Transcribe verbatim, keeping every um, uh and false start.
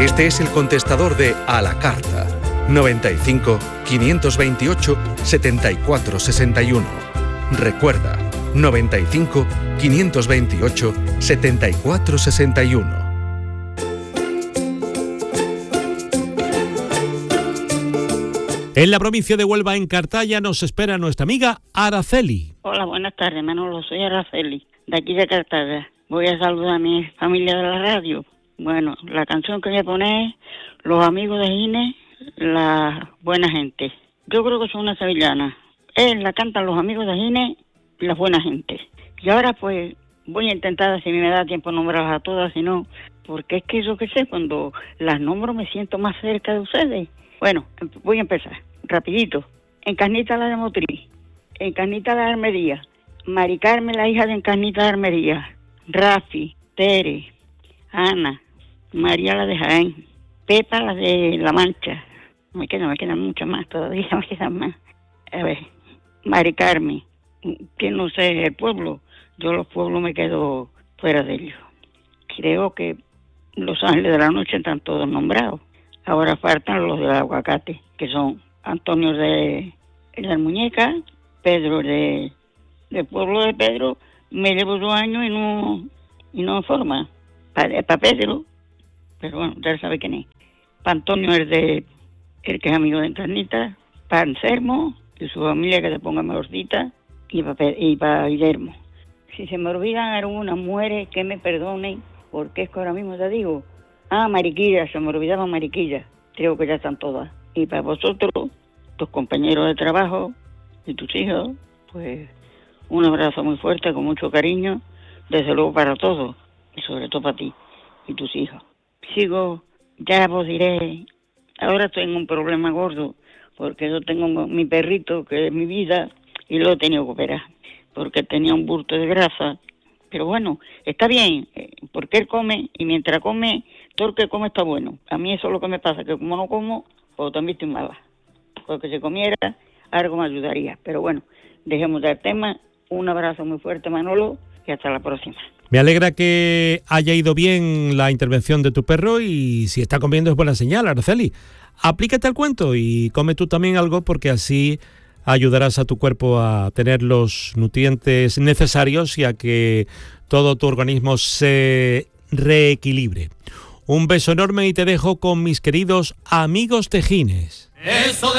Este es el contestador de A la Carta. noventa y cinco, quinientos veintiocho, setenta y cuatro sesenta y uno. Recuerda, noventa y cinco, quinientos veintiocho, setenta y cuatro sesenta y uno. En la provincia de Huelva, en Cartaya, nos espera nuestra amiga Araceli. Hola, buenas tardes, Manolo. Soy Araceli, de aquí de Cartaya. Voy a saludar a mi familia de la radio. Bueno, la canción que voy a poner es Los Amigos de Gine, La Buena Gente. Yo creo que son una sevillana. Él la cantan Los Amigos de Gine, La Buena Gente. Y ahora pues voy a intentar, si me da tiempo, nombrarlas a todas, si no, porque es que yo qué sé, cuando las nombro me siento más cerca de ustedes. Bueno, voy a empezar, rapidito. Encarnita la de Motriz, Encarnita la de Armería, Mari Carmen, la hija de Encarnita de Armería, Rafi, Tere, Ana, María la de Jaén, Pepa la de La Mancha. Me quedan, me quedan muchas más todavía, me quedan más. A ver, Mari Carmen, que no sé, el pueblo, yo los pueblos me quedo fuera de ellos. Creo que Los Ángeles de la Noche están todos nombrados. Ahora faltan los del aguacate, que son Antonio de la Muñeca, Pedro de del pueblo de Pedro. Me llevo dos años y no y no forma. Para, para Pedro, pero bueno, ya sabe quién es. Para Antonio es de el que es amigo de Encarnita, para Anselmo y su familia, que se ponga mejorcita, y para, y para Guillermo. Si se me olvidan algunas mujeres, que me perdonen, porque es que ahora mismo te digo. Ah, Mariquilla, se me olvidaba Mariquilla. Creo que ya están todas. Y para vosotros, tus compañeros de trabajo y tus hijos, pues un abrazo muy fuerte, con mucho cariño, desde luego para todos, y sobre todo para ti y tus hijos. Sigo, ya vos diré, ahora estoy en un problema gordo, porque yo tengo mi perrito, que es mi vida, y lo he tenido que operar, porque tenía un bulto de grasa. Pero bueno, está bien, porque él come, y mientras come, todo el que come está bueno. A mí eso es lo que me pasa, que como no como, pues también estoy mala. Porque si comiera, algo me ayudaría. Pero bueno, dejemos del tema. Un abrazo muy fuerte, Manolo, y hasta la próxima. Me alegra que haya ido bien la intervención de tu perro, y si está comiendo es buena señal, Araceli. Aplícate al cuento y come tú también algo, porque así ayudarás a tu cuerpo a tener los nutrientes necesarios y a que todo tu organismo se reequilibre. Un beso enorme y te dejo con mis queridos amigos tejines. Eso de